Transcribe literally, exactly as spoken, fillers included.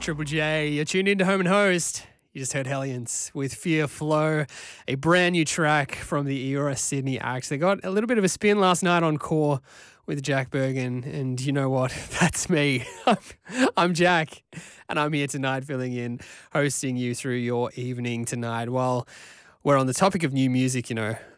Triple J, you're tuned into Home and Host. You just heard Hellions with Fear Flow, a brand new track from the Eora Sydney acts. They got a little bit of a spin last night on Core with Jack Bergen, and you know what? That's me. I'm, I'm Jack, and I'm here tonight filling in, hosting you through your evening tonight. While we're on the topic of new music, you know,